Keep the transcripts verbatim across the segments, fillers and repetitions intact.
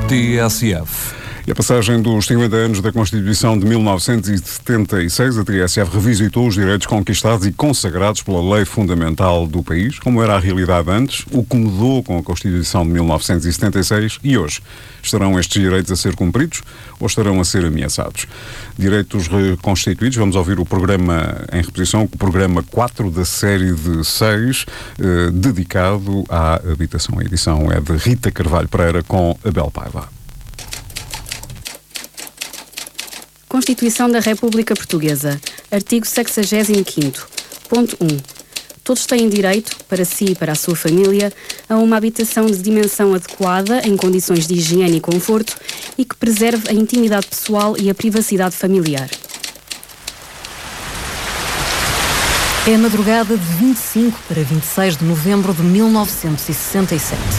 T S F. E a passagem dos cinquenta anos da Constituição de mil novecentos e setenta e seis, a T S F revisitou os direitos conquistados e consagrados pela lei fundamental do país, como era a realidade antes, o que mudou com a Constituição de mil novecentos e setenta e seis e hoje. Estarão estes direitos a ser cumpridos ou estarão a ser ameaçados? Direitos reconstituídos, vamos ouvir o programa em reposição, o programa quatro da série de seis, eh, dedicado à habitação. A edição é de Rita Carvalho Pereira com Abel Paiva. Constituição da República Portuguesa, artigo sessagésimo quinto, ponto um. Todos têm direito, para si e para a sua família, a uma habitação de dimensão adequada, em condições de higiene e conforto, e que preserve a intimidade pessoal e a privacidade familiar. É a madrugada de vinte e cinco para vinte e seis de novembro de mil novecentos e sessenta e sete.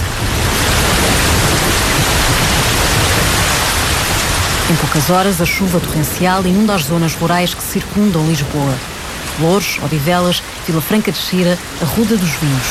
Em poucas horas, a chuva torrencial inunda as zonas rurais que circundam Lisboa. Louros, Odivelas, Vila Franca de Xira, a Ruda dos Vinhos.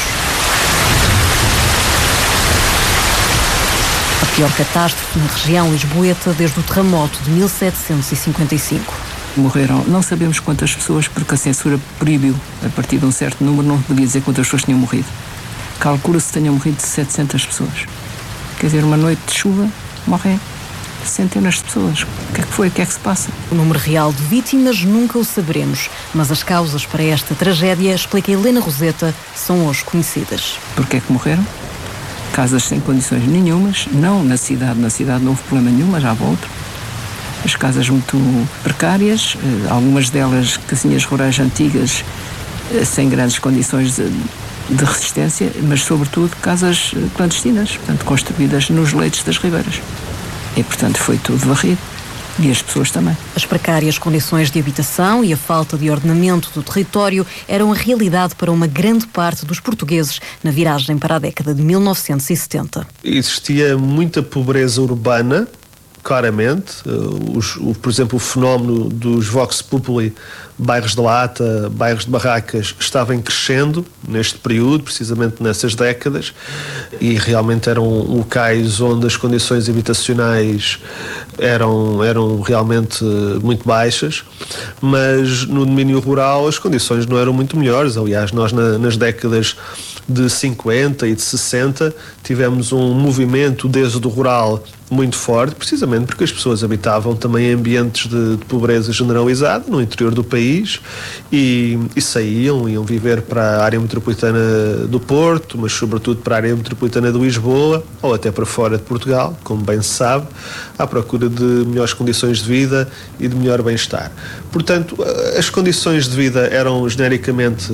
A pior catástrofe na região lisboeta desde o terremoto de mil setecentos e cinquenta e cinco. Morreram, não sabemos quantas pessoas, porque a censura proibiu, a partir de um certo número, não podia dizer quantas pessoas tinham morrido. Calcula-se que tenham morrido setecentas pessoas. Quer dizer, uma noite de chuva, morrem centenas de pessoas. O que é que foi? O que é que se passa? O número real de vítimas nunca o saberemos, mas as causas para esta tragédia, explica Helena Roseta, são hoje conhecidas. Porquê é que morreram? Casas sem condições nenhumas, não na cidade, na cidade não houve problema nenhum, mas já há outro. As casas muito precárias, algumas delas casinhas rurais antigas, sem grandes condições de, de resistência, mas sobretudo casas clandestinas, portanto construídas nos leitos das ribeiras. E, portanto, foi tudo varrido. E as pessoas também. As precárias condições de habitação e a falta de ordenamento do território eram a realidade para uma grande parte dos portugueses na viragem para a década de mil novecentos e setenta. Existia muita pobreza urbana, claramente. Os, o, por exemplo, o fenómeno dos Vox Populi, bairros de lata, bairros de barracas, estava em crescendo neste período, precisamente nessas décadas, e realmente eram locais onde as condições habitacionais eram, eram realmente muito baixas, mas no domínio rural as condições não eram muito melhores. Aliás, nós na, nas décadas de cinquenta e de sessenta tivemos um movimento desde o rural muito forte, precisamente porque as pessoas habitavam também em ambientes de, de pobreza generalizada no interior do país e, e saíam, iam viver para a área metropolitana do Porto, mas sobretudo para a área metropolitana de Lisboa ou até para fora de Portugal, como bem se sabe, à procura de melhores condições de vida e de melhor bem-estar. Portanto, as condições de vida eram genericamente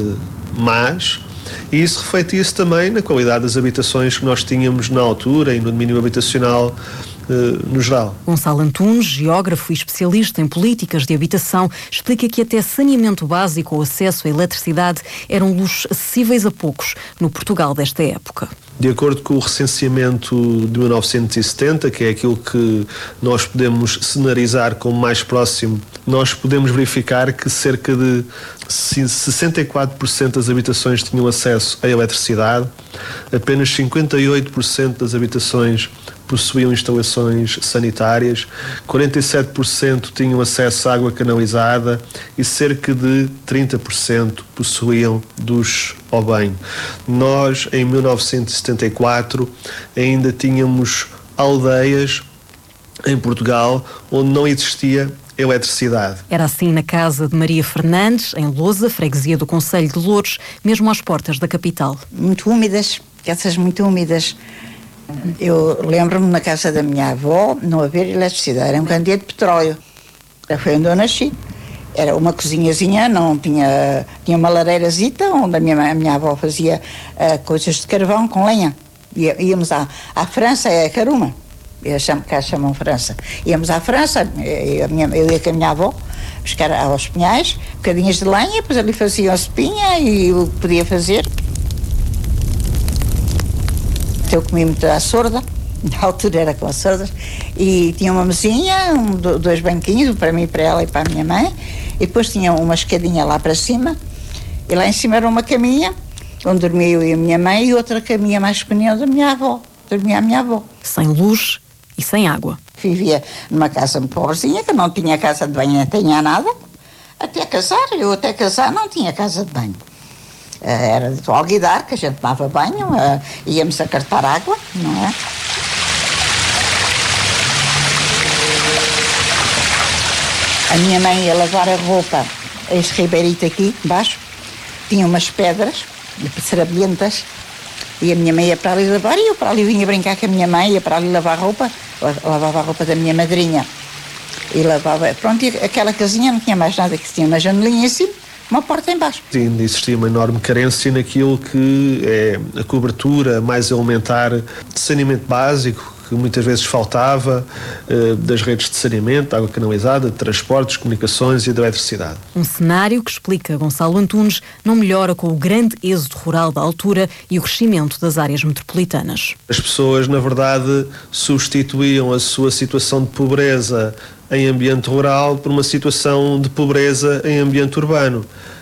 más, e isso refletia-se também na qualidade das habitações que nós tínhamos na altura e no domínio habitacional uh, no geral. Gonçalo Antunes, geógrafo e especialista em políticas de habitação, explica que até saneamento básico ou acesso à eletricidade eram luxos acessíveis a poucos no Portugal desta época. De acordo com o recenseamento de mil novecentos e setenta, que é aquilo que nós podemos cenarizar como mais próximo, nós podemos verificar que cerca de sessenta e quatro por cento das habitações tinham acesso à eletricidade, apenas cinquenta e oito por cento das habitações possuíam instalações sanitárias, quarenta e sete por cento tinham acesso à água canalizada e cerca de trinta por cento possuíam duche ao banho. Nós, em mil novecentos e setenta e quatro, ainda tínhamos aldeias em Portugal onde não existia eletricidade. Era assim na casa de Maria Fernandes, em Lousa, freguesia do concelho de Louros, mesmo às portas da capital. Muito úmidas, casas muito úmidas. Eu lembro-me na casa da minha avó não haver eletricidade, era um candeeiro de petróleo. Foi onde eu nasci. Era uma cozinhazinha, não tinha, tinha uma lareirazita onde a minha, a minha avó fazia uh, coisas de carvão com lenha. Ia, íamos à, à França, é a Caruma, eu chamo, cá chamam França. Íamos à França, eu, a minha, eu ia com a minha avó, buscar aos pinhais, bocadinhas de lenha, depois ali faziam a sopinha e o que podia fazer. Eu comi muito à sorda, na altura era com as sordas, e tinha uma mesinha, um, dois banquinhos, um para mim, para ela e para a minha mãe, e depois tinha uma escadinha lá para cima, e lá em cima era uma caminha, onde dormia eu e a minha mãe, e outra caminha mais pequenina da minha avó, dormia a minha avó. Sem luz e sem água. Vivia numa casa muito pobrezinha, que não tinha casa de banho, nem tinha nada. Até casar, eu até casar não tinha casa de banho. Era de alguidar, que a gente tomava banho, íamos a cartar água, não é? A minha mãe ia lavar a roupa, este ribeirito aqui, embaixo, tinha umas pedras, sarabientas, e a minha mãe ia para ali lavar, e eu para ali vinha brincar com a minha mãe, ia para ali lavar a roupa, lavava a roupa da minha madrinha, e lavava, pronto, e aquela casinha não tinha mais nada, que tinha uma janelinha em cima, uma porta em baixo. Ainda existia uma enorme carência naquilo que é a cobertura mais elementar de saneamento básico, que muitas vezes faltava, das redes de saneamento, água canalizada, de transportes, comunicações e de eletricidade. Um cenário que, explica Gonçalo Antunes, não melhora com o grande êxodo rural da altura e o crescimento das áreas metropolitanas. As pessoas, na verdade, substituíam a sua situação de pobreza em ambiente rural por uma situação de pobreza em ambiente urbano.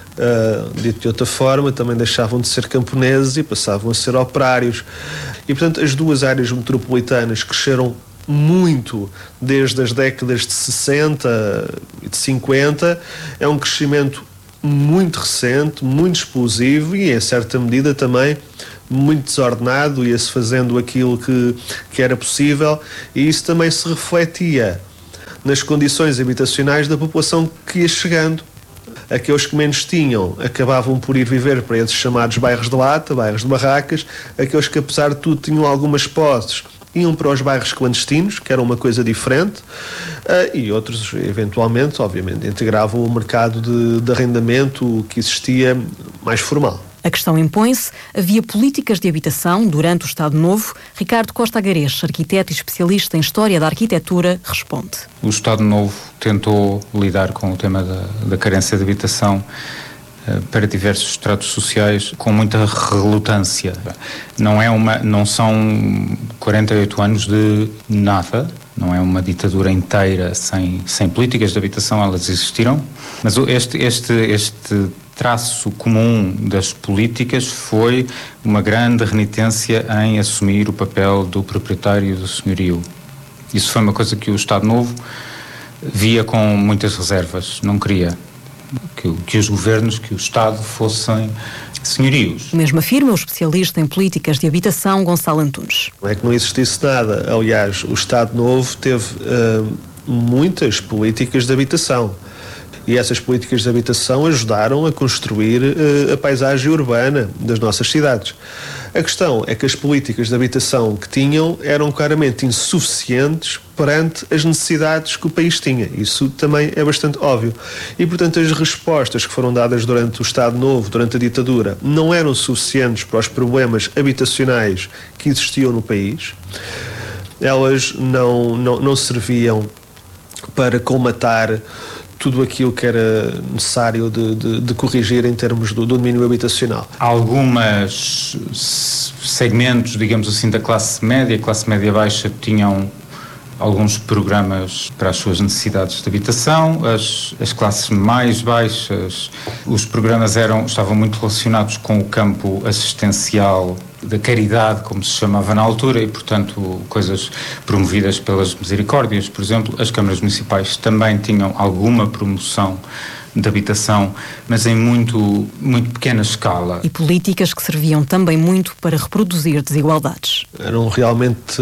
Uh, dito de outra forma, também deixavam de ser camponeses e passavam a ser operários. E, portanto, as duas áreas metropolitanas cresceram muito desde as décadas de sessenta e de cinquenta. É um crescimento muito recente, muito explosivo e, em certa medida, também muito desordenado, ia-se fazendo aquilo que, que era possível, e isso também se refletia nas condições habitacionais da população que ia chegando. Aqueles que menos tinham acabavam por ir viver para esses chamados bairros de lata, bairros de barracas. Aqueles que, apesar de tudo, tinham algumas posses, iam para os bairros clandestinos, que era uma coisa diferente, uh, e outros, eventualmente, obviamente, integravam o mercado de, de arrendamento que existia mais formal. A questão impõe-se. Havia políticas de habitação durante o Estado Novo. Ricardo Costa Agarês, arquiteto e especialista em História da Arquitetura, responde. O Estado Novo tentou lidar com o tema da, da carência de habitação uh, para diversos estratos sociais com muita relutância. Não, é uma, não são quarenta e oito anos de nada, não é uma ditadura inteira sem, sem políticas de habitação, elas existiram, mas este, este, este traço comum das políticas foi uma grande renitência em assumir o papel do proprietário do senhorio. Isso foi uma coisa que o Estado Novo via com muitas reservas, não queria que, que os governos, que o Estado fossem senhorios. O mesmo afirma o especialista em políticas de habitação, Gonçalo Antunes. Não é que não existisse nada. Aliás, o Estado Novo teve uh, muitas políticas de habitação. E essas políticas de habitação ajudaram a construir uh, a paisagem urbana das nossas cidades. A questão é que as políticas de habitação que tinham eram claramente insuficientes perante as necessidades que o país tinha. Isso também é bastante óbvio. E, portanto, as respostas que foram dadas durante o Estado Novo, durante a ditadura, não eram suficientes para os problemas habitacionais que existiam no país. Elas não, não, não serviam para colmatar tudo aquilo que era necessário de, de, de corrigir em termos do, do domínio habitacional. Alguns segmentos, digamos assim, da classe média, classe média baixa, tinham alguns programas para as suas necessidades de habitação. As, as classes mais baixas, os programas eram, estavam muito relacionados com o campo assistencial da caridade, como se chamava na altura, e, portanto, coisas promovidas pelas misericórdias. Por exemplo, as câmaras municipais também tinham alguma promoção de habitação, mas em muito, muito pequena escala. E políticas que serviam também muito para reproduzir desigualdades. Eram realmente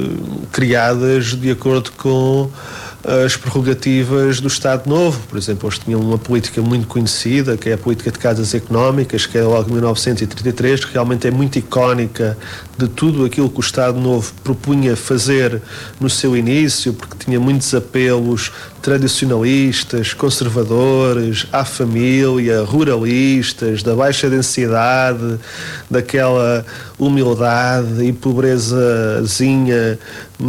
criadas de acordo com as prerrogativas do Estado Novo. Por exemplo, eles tinham uma política muito conhecida, que é a política de casas económicas, que é logo em mil novecentos e trinta e três, que realmente é muito icónica de tudo aquilo que o Estado Novo propunha fazer no seu início, porque tinha muitos apelos tradicionalistas, conservadores, à família, ruralistas, da baixa densidade, daquela humildade e pobrezazinha,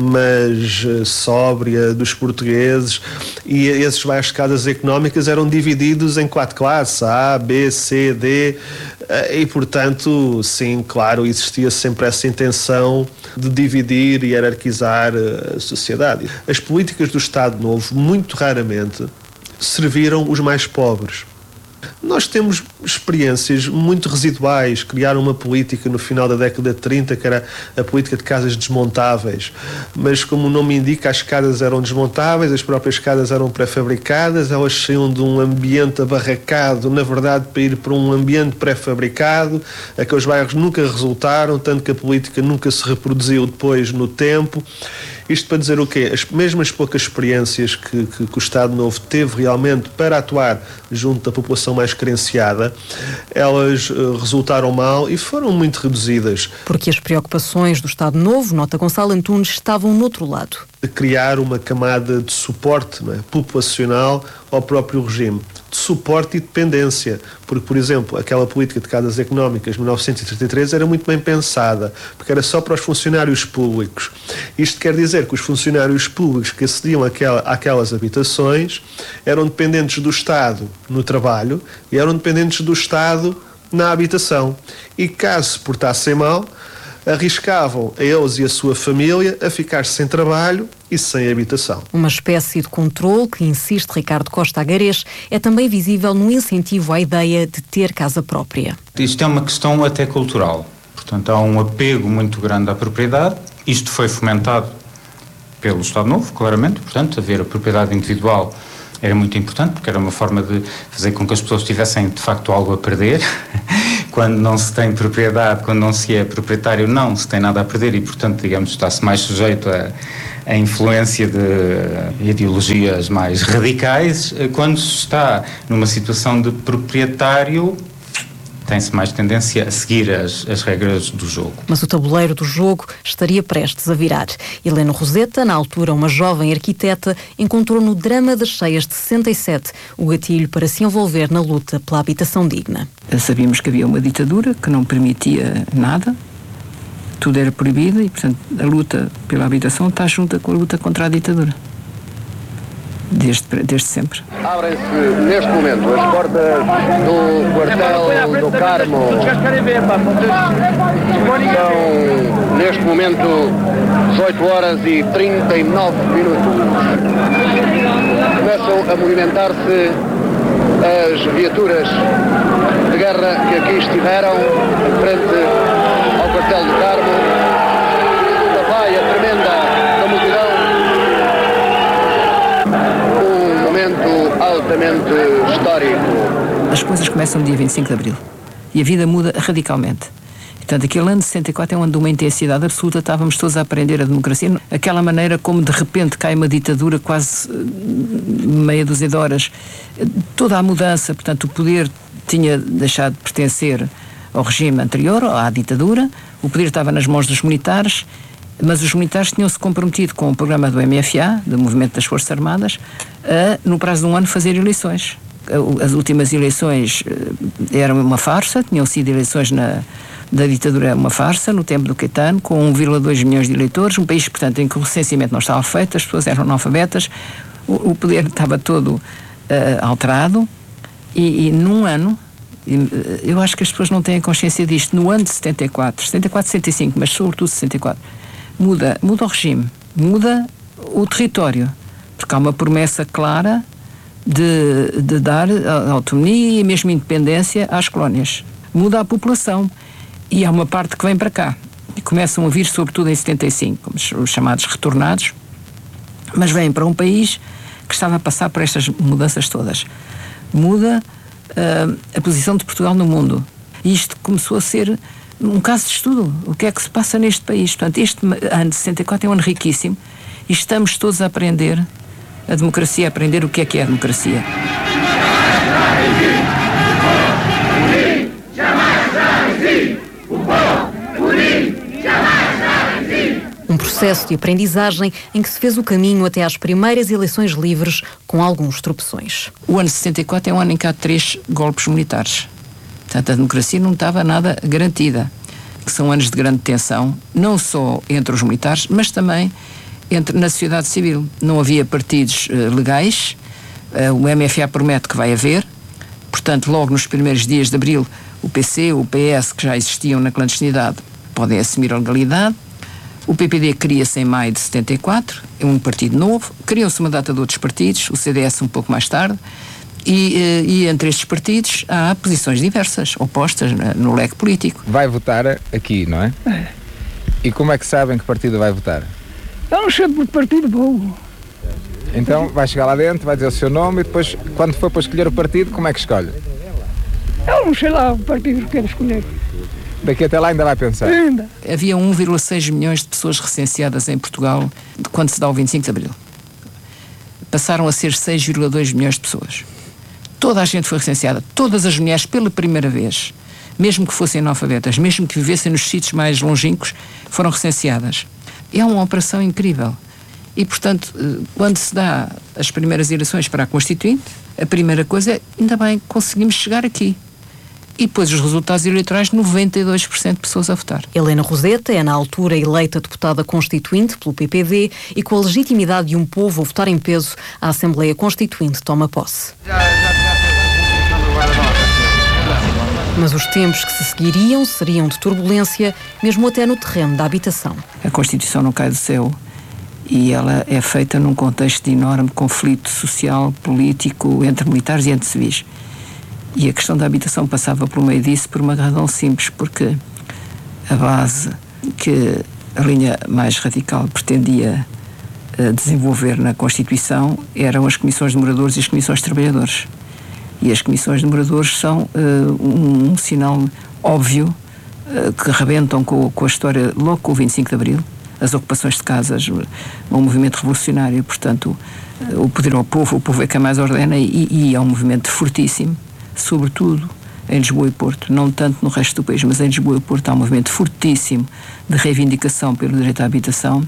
mas sóbria dos portugueses. E esses bairros de casas económicas eram divididos em quatro classes, A, B, C, D, e, portanto, sim, claro, existia sempre essa intenção de dividir e hierarquizar a sociedade. As políticas do Estado Novo, muito raramente, serviram os mais pobres. Nós temos experiências muito residuais. Criaram uma política no final da década de trinta, que era a política de casas desmontáveis, mas como o nome indica, as casas eram desmontáveis, as próprias casas eram pré-fabricadas, elas saíam de um ambiente abarracado, na verdade, para ir para um ambiente pré-fabricado. Aqueles bairros nunca resultaram, tanto que a política nunca se reproduziu depois no tempo. Isto para dizer o quê? As mesmas poucas experiências que, que, que o Estado Novo teve realmente para atuar junto da população mais carenciada, elas uh, resultaram mal e foram muito reduzidas. Porque as preocupações do Estado Novo, nota Gonçalo Antunes, estavam no outro lado. De criar uma camada de suporte, não é, populacional ao próprio regime, de suporte e dependência, porque, por exemplo, aquela política de casas económicas de mil novecentos e trinta e três era muito bem pensada, porque era só para os funcionários públicos. Isto quer dizer que os funcionários públicos que acediam àquela, àquelas habitações eram dependentes do Estado no trabalho e eram dependentes do Estado na habitação. E caso se portassem mal, arriscavam a eles e a sua família a ficar sem trabalho e sem habitação. Uma espécie de controle que, insiste Ricardo Costa Agarês, é também visível no incentivo à ideia de ter casa própria. Isto é uma questão até cultural. Portanto, há um apego muito grande à propriedade. Isto foi fomentado pelo Estado Novo, claramente. Portanto, haver a propriedade individual era muito importante, porque era uma forma de fazer com que as pessoas tivessem, de facto, algo a perder. Quando não se tem propriedade, quando não se é proprietário, não se tem nada a perder e, portanto, digamos, está-se mais sujeito a, a influência de ideologias mais radicais. Quando se está numa situação de proprietário, tem-se mais tendência a seguir as, as regras do jogo. Mas o tabuleiro do jogo estaria prestes a virar. Helena Roseta, na altura uma jovem arquiteta, encontrou no drama das cheias de sessenta e sete o gatilho para se envolver na luta pela habitação digna. Sabíamos que havia uma ditadura que não permitia nada, tudo era proibido e, portanto, a luta pela habitação está junta com a luta contra a ditadura. Desde, desde sempre. Abrem-se neste momento as portas do quartel do Carmo. São neste momento dezoito horas e trinta e nove minutos. Começam a movimentar-se as viaturas de guerra que aqui estiveram em frente ao quartel do Carmo. A vaia tremenda da multidão. Altamente histórico. As coisas começam no dia vinte e cinco de Abril e a vida muda radicalmente. Portanto, aquele ano de sessenta e quatro é um ano de uma intensidade absoluta, estávamos todos a aprender a democracia, aquela maneira como de repente cai uma ditadura quase meia dúzia de horas. Toda a mudança, portanto, o poder tinha deixado de pertencer ao regime anterior, à ditadura, o poder estava nas mãos dos militares, mas os militares tinham-se comprometido com o programa do M F A, do Movimento das Forças Armadas, a, no prazo de um ano, fazer eleições. As últimas eleições eram uma farsa, tinham sido eleições na, da ditadura, uma farsa, no tempo do Caetano, com um vírgula dois milhões de eleitores, um país, portanto, em que o recenseamento não estava feito, as pessoas eram analfabetas, o, o poder estava todo uh, alterado, e, e num ano, eu acho que as pessoas não têm consciência disto, no ano de setenta e quatro, setenta e quatro, sessenta e cinco, mas sobretudo sessenta e quatro, Muda, muda o regime, muda o território, porque há uma promessa clara de, de dar autonomia e mesmo independência às colónias. Muda a população e há uma parte que vem para cá. E começam a vir, sobretudo em setenta e cinco, os chamados retornados, mas vêm para um país que estava a passar por estas mudanças todas. Muda uh, a posição de Portugal no mundo. E isto começou a ser um caso de estudo, o que é que se passa neste país. Portanto, este ano de sessenta e quatro é um ano riquíssimo e estamos todos a aprender a democracia, a aprender o que é que é a democracia. Um processo de aprendizagem em que se fez o caminho até às primeiras eleições livres, com alguns tropeções. O ano de sessenta e quatro é um ano em que há três golpes militares. Portanto, a democracia não estava nada garantida. São anos de grande tensão, não só entre os militares, mas também entre, na sociedade civil. Não havia partidos uh, legais, uh, o M F A promete que vai haver, portanto, logo nos primeiros dias de Abril, o P C, o P S, que já existiam na clandestinidade, podem assumir a legalidade. O P P D cria-se em maio de setenta e quatro, é um partido novo, criou-se uma data de outros partidos, o C D S um pouco mais tarde, E, e entre estes partidos há posições diversas, opostas no leque político. Vai votar aqui, não é? É. E como é que sabem que partido vai votar? Eu não sei de partido bom. Então vai chegar lá dentro, vai dizer o seu nome e depois, quando for para escolher o partido, como é que escolhe? Eu não sei lá o partido que quero escolher. Daqui até lá ainda vai pensar? Ainda. Havia um vírgula seis milhões de pessoas recenseadas em Portugal quando se dá o vinte e cinco de Abril. Passaram a ser seis vírgula dois milhões de pessoas. Toda a gente foi recenseada, todas as mulheres pela primeira vez, mesmo que fossem analfabetas, mesmo que vivessem nos sítios mais longínquos, foram recenseadas. É uma operação incrível. E, portanto, quando se dá as primeiras eleições para a Constituinte, a primeira coisa é, ainda bem, conseguimos chegar aqui. E depois os resultados eleitorais, noventa e dois por cento de pessoas a votar. Helena Roseta é, na altura, eleita deputada constituinte pelo P P D e, com a legitimidade de um povo a votar em peso, a Assembleia Constituinte toma posse. Mas os tempos que se seguiriam seriam de turbulência, mesmo até no terreno da habitação. A Constituição não cai do céu e ela é feita num contexto de enorme conflito social, político, entre militares e entre civis. E a questão da habitação passava por meio disso por uma razão simples, porque a base que a linha mais radical pretendia uh, desenvolver na Constituição eram as comissões de moradores e as comissões de trabalhadores. E as comissões de moradores são uh, um, um sinal óbvio uh, que rebentam com, com a história logo com o vinte e cinco de Abril, as ocupações de casas, um movimento revolucionário, portanto, uh, o poder ao povo, o povo é quem mais ordena e, e é um movimento fortíssimo, sobretudo em Lisboa e Porto, não tanto no resto do país, mas em Lisboa e Porto há um movimento fortíssimo de reivindicação pelo direito à habitação,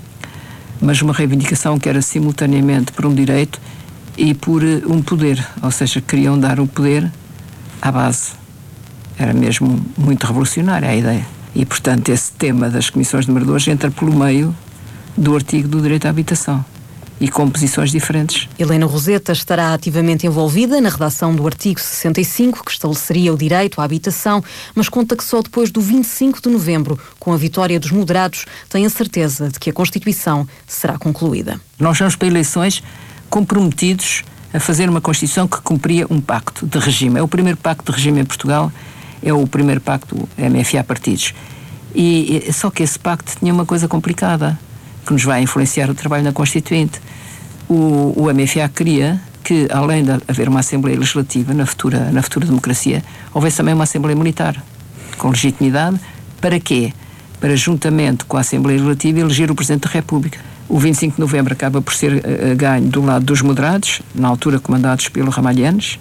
mas uma reivindicação que era simultaneamente por um direito e por um poder, ou seja, queriam dar o poder à base. Era mesmo muito revolucionária a ideia. E, portanto, esse tema das comissões de moradores entra pelo meio do artigo do direito à habitação e com posições diferentes. Helena Roseta estará ativamente envolvida na redação do artigo sessenta e cinco, que estabeleceria o direito à habitação, mas conta que só depois do vinte e cinco de novembro, com a vitória dos moderados, tem a certeza de que a Constituição será concluída. Nós vamos para eleições comprometidos a fazer uma Constituição que cumpria um pacto de regime. É o primeiro pacto de regime em Portugal, é o primeiro pacto M F A partidos. E, e, só que esse pacto tinha uma coisa complicada, que nos vai influenciar o trabalho na Constituinte. O, o M F A queria que, além de haver uma Assembleia Legislativa na futura, na futura democracia, houvesse também uma Assembleia Militar, com legitimidade. Para quê? Para, juntamente com a Assembleia Legislativa, eleger o Presidente da República. O vinte e cinco de novembro acaba por ser uh, ganho do lado dos moderados, na altura comandados pelo Ramalhianes,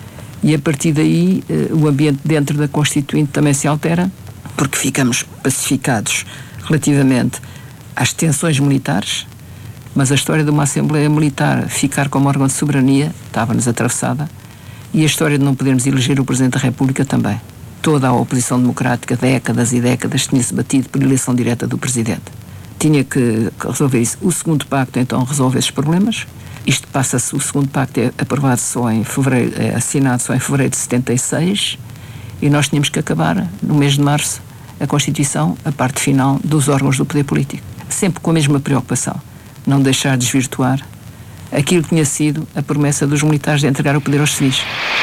e a partir daí uh, o ambiente dentro da Constituinte também se altera, porque ficamos pacificados relativamente às tensões militares, mas a história de uma Assembleia Militar ficar como órgão de soberania estava-nos atravessada, e a história de não podermos eleger o Presidente da República também. Toda a oposição democrática, décadas e décadas, tinha-se batido por eleição direta do Presidente. Tinha que resolver isso. O segundo pacto, então, resolve esses problemas. Isto passa-se, o segundo pacto é aprovado só em fevereiro, é assinado só em fevereiro de setenta e seis, e nós tínhamos que acabar, no mês de março, a Constituição, a parte final dos órgãos do poder político. Sempre com a mesma preocupação, não deixar desvirtuar aquilo que tinha sido a promessa dos militares de entregar o poder aos civis.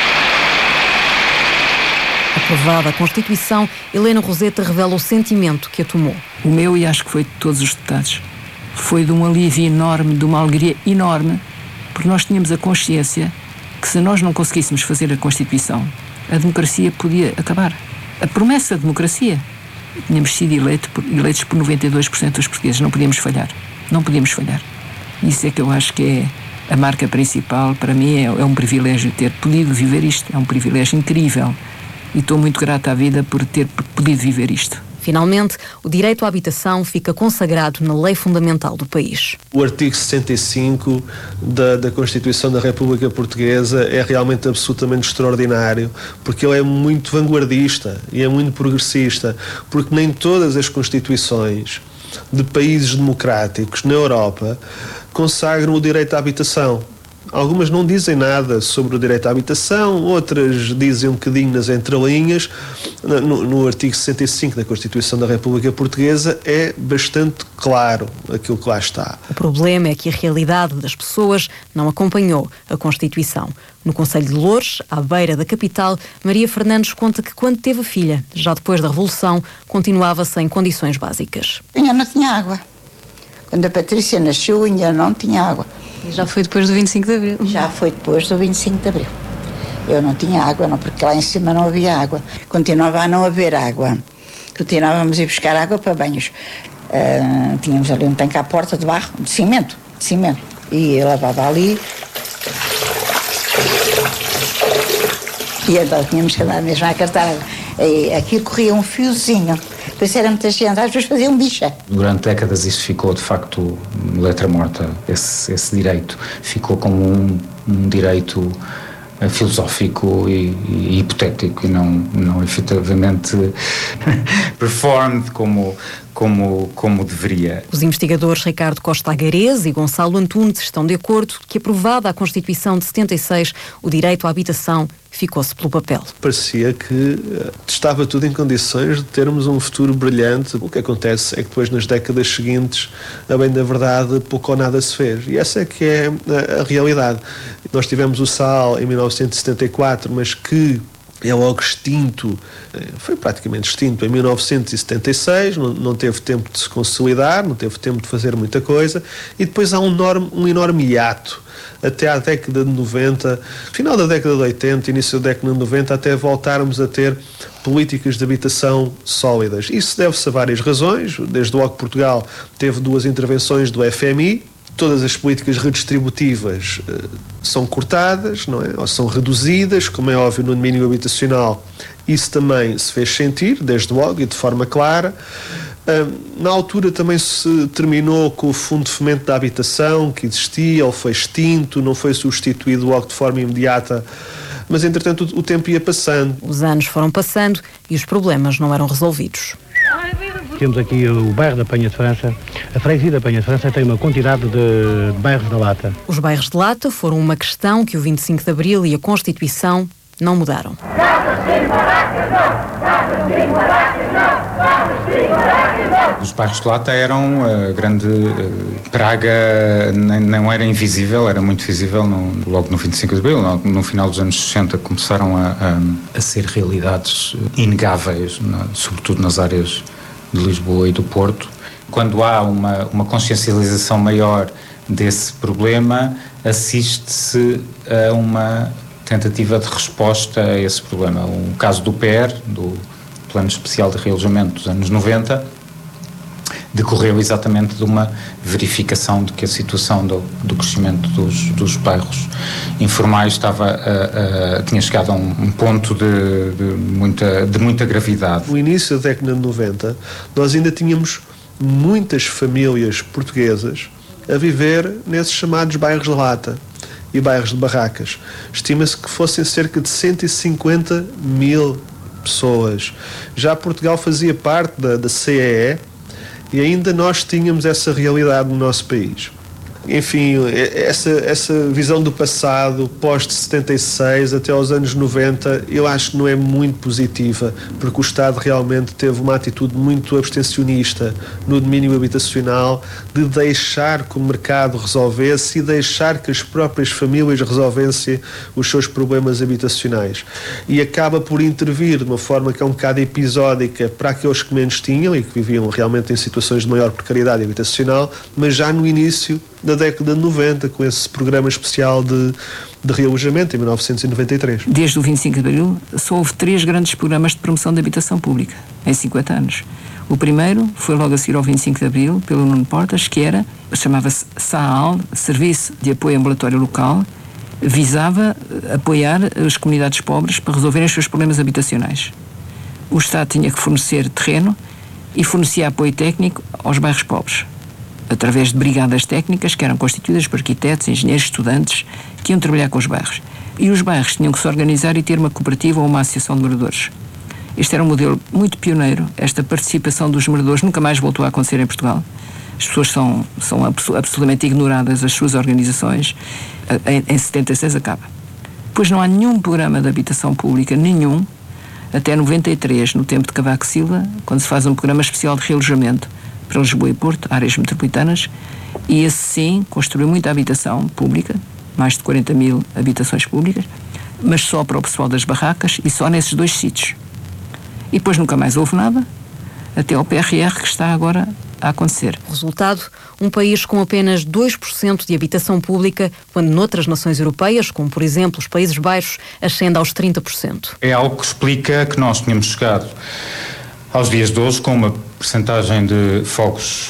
Aprovada a Constituição, Helena Roseta revela o sentimento que a tomou. O meu, e acho que foi de todos os deputados, foi de um alívio enorme, de uma alegria enorme, porque nós tínhamos a consciência que se nós não conseguíssemos fazer a Constituição, a democracia podia acabar. A promessa da democracia. Tínhamos sido eleito por, eleitos por noventa e dois por cento dos portugueses, não podíamos falhar. Não podíamos falhar. Isso é que eu acho que é a marca principal. Para mim é, é um privilégio ter podido viver isto. É um privilégio incrível. E estou muito grata à vida por ter podido viver isto. Finalmente, o direito à habitação fica consagrado na lei fundamental do país. O artigo sessenta e cinco da, da Constituição da República Portuguesa é realmente absolutamente extraordinário, porque ele é muito vanguardista e é muito progressista, porque nem todas as constituições de países democráticos na Europa consagram o direito à habitação. Algumas não dizem nada sobre o direito à habitação, outras dizem um bocadinho nas entrelinhas. No, no artigo sessenta e cinco da Constituição da República Portuguesa é bastante claro aquilo que lá está. O problema é que a realidade das pessoas não acompanhou a Constituição. No concelho de Loures, à beira da capital, Maria Fernandes conta que quando teve a filha, já depois da Revolução, continuava sem condições básicas. Ainda não tinha água. Quando a Patrícia nasceu, ainda não tinha água. E já foi depois do vinte e cinco de Abril? Já foi depois do vinte e cinco de Abril. Eu não tinha água, não, porque lá em cima não havia água. Continuava a não haver água. Continuávamos a ir buscar água para banhos. Uh, tínhamos ali um tanque à porta de barro, de cimento, de cimento. E eu lavava ali. E então tínhamos que andar mesmo a cartar. E aqui corria um fiozinho. Depois era muita gente, às vezes fazia um bicha. Durante décadas isso ficou, de facto, letra morta, esse, esse direito. Ficou como um, um direito uh, filosófico e, e hipotético e não, não efetivamente performed como, como, como deveria. Os investigadores Ricardo Costa Agarese e Gonçalo Antunes estão de acordo que, aprovada a Constituição de setenta e seis, o direito à habitação ficou-se pelo papel. Parecia que uh, estava tudo em condições de termos um futuro brilhante. O que acontece é que depois, nas décadas seguintes, a bem da verdade, pouco ou nada se fez. E essa é que é a, a realidade. Nós tivemos o S A L em mil novecentos e setenta e quatro, mas que é logo extinto, foi praticamente extinto em mil novecentos e setenta e seis, não, não teve tempo de se consolidar, não teve tempo de fazer muita coisa, e depois há um enorme, um enorme hiato até à década de noventa, final da década de oitenta, início da década de noventa, até voltarmos a ter políticas de habitação sólidas. Isso deve-se a várias razões. Desde logo Portugal teve duas intervenções do F M I, todas as políticas redistributivas uh, são cortadas, não é? Ou são reduzidas, como é óbvio, no domínio habitacional. Isso também se fez sentir, desde logo, e de forma clara. Uh, na altura também se terminou com o Fundo de Fomento da Habitação, que existia, ele foi extinto, não foi substituído logo de forma imediata, mas entretanto o, o tempo ia passando. Os anos foram passando e os problemas não eram resolvidos. Temos aqui o bairro da Penha de França. A freguesia da Penha de França tem uma quantidade de bairros da Lata. Os bairros de Lata foram uma questão que o vinte e cinco de Abril e a Constituição não mudaram. Os bairros de Lata eram a grande uh, praga, nem, não era invisível, era muito visível no, logo no vinte e cinco de Abril, no, no final dos anos sessenta começaram a, a, a ser realidades inegáveis, na, sobretudo nas áreas de Lisboa e do Porto. Quando há uma, uma consciencialização maior desse problema, assiste-se a uma tentativa de resposta a esse problema. O caso do P E R, do Plano Especial de Realojamento dos anos noventa, decorreu exatamente de uma verificação de que a situação do, do crescimento dos, dos bairros informais estava a, a, tinha chegado a um, um ponto de, de, muita, de muita gravidade. No início da década de noventa, nós ainda tínhamos muitas famílias portuguesas a viver nesses chamados bairros de lata e bairros de barracas. Estima-se que fossem cerca de cento e cinquenta mil pessoas. Já Portugal fazia parte da, da C E E e ainda nós tínhamos essa realidade no nosso país. Enfim, essa, essa visão do passado, pós-setenta e seis até aos anos noventa, eu acho que não é muito positiva, porque o Estado realmente teve uma atitude muito abstencionista no domínio habitacional, de deixar que o mercado resolvesse e deixar que as próprias famílias resolvessem os seus problemas habitacionais. E acaba por intervir de uma forma que é um bocado episódica para aqueles que menos tinham e que viviam realmente em situações de maior precariedade habitacional, mas já no início da década de noventa, com esse programa especial de, de realojamento, em mil novecentos e noventa e três. Desde o vinte e cinco de Abril, só houve três grandes programas de promoção da habitação pública, em cinquenta anos. O primeiro foi logo a seguir ao vinte e cinco de Abril, pelo Nuno Portas, que era, chamava-se S A A L, Serviço de Apoio Ambulatório Local, visava apoiar as comunidades pobres para resolverem os seus problemas habitacionais. O Estado tinha que fornecer terreno e fornecia apoio técnico aos bairros pobres, através de brigadas técnicas que eram constituídas por arquitetos, engenheiros, estudantes, que iam trabalhar com os bairros. E os bairros tinham que se organizar e ter uma cooperativa ou uma associação de moradores. Este era um modelo muito pioneiro. Esta participação dos moradores nunca mais voltou a acontecer em Portugal. As pessoas são, são absolutamente ignoradas, as suas organizações. Em, em setenta e seis acaba. Depois não há nenhum programa de habitação pública, nenhum, até noventa e três, no tempo de Cavaco Silva, quando se faz um programa especial de realojamento para Lisboa e Porto, áreas metropolitanas, e esse sim construiu muita habitação pública, mais de quarenta mil habitações públicas, mas só para o pessoal das barracas e só nesses dois sítios. E depois nunca mais houve nada, até ao P R R que está agora a acontecer. Resultado, um país com apenas dois por cento de habitação pública, quando noutras nações europeias, como por exemplo os Países Baixos, ascende aos trinta por cento. É algo que explica que nós tínhamos chegado aos dias de hoje com uma percentagem de fogos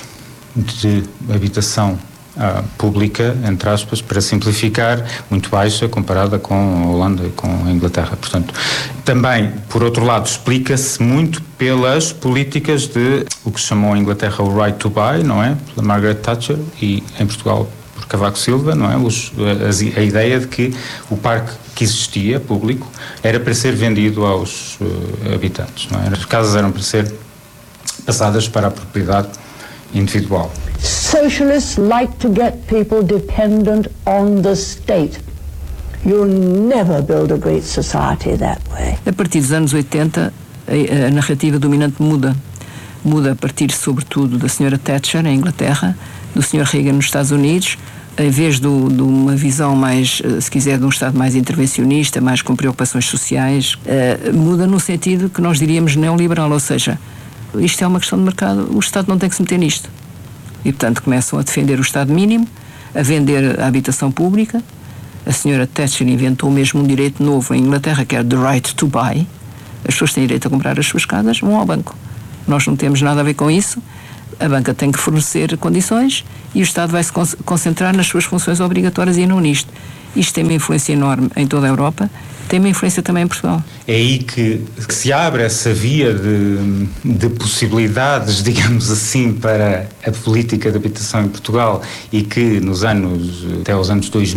de habitação ah, pública, entre aspas, para simplificar, muito baixa comparada com a Holanda e com a Inglaterra. Portanto, também, por outro lado, explica-se muito pelas políticas de o que se chamou a Inglaterra o Right to Buy, não é? Pela Margaret Thatcher, e em Portugal por Cavaco Silva, não é? Os, a, a ideia de que o parque que existia, público, era para ser vendido aos uh, habitantes, não é? As casas eram para ser passadas para a propriedade individual. Socialists like to get people dependent on the state. You'll never build a great society that way. A partir dos anos oitenta, a, a narrativa dominante muda. Muda a partir, sobretudo, da senhora Thatcher, em Inglaterra, do senhor Reagan, nos Estados Unidos. Em vez do, de uma visão mais, se quiser, de um Estado mais intervencionista, mais com preocupações sociais, uh, muda no sentido que nós diríamos neoliberal, ou seja, isto é uma questão de mercado, o Estado não tem que se meter nisto. E, portanto, começam a defender o Estado mínimo, a vender a habitação pública. A senhora Thatcher inventou mesmo um direito novo em Inglaterra, que é the right to buy. As pessoas têm direito a comprar as suas casas, vão ao banco. Nós não temos nada a ver com isso. A banca tem que fornecer condições e o Estado vai se concentrar nas suas funções obrigatórias e não nisto. Isto tem uma influência enorme em toda a Europa, tem uma influência também em Portugal. É aí que, que se abre essa via de, de possibilidades, digamos assim, para a política de habitação em Portugal, e que nos anos, até aos anos dois mil,